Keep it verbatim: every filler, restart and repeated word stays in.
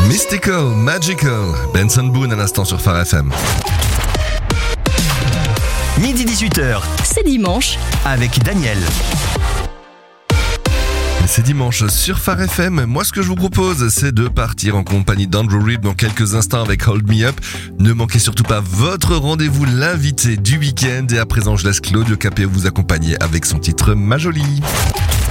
Mystical, Magical, Benson Boone à l'instant sur Phare F M. Midi dix-huit heures, C'est dimanche. avec Daniel. C'est dimanche sur Phare F M. Moi, ce que je vous propose, c'est de partir en compagnie d'Andrew Reid dans quelques instants avec Hold Me Up. Ne manquez surtout pas votre rendez-vous, l'invité du week-end. Et à présent, je laisse Claudio Capéo vous accompagner avec son titre Ma Jolie.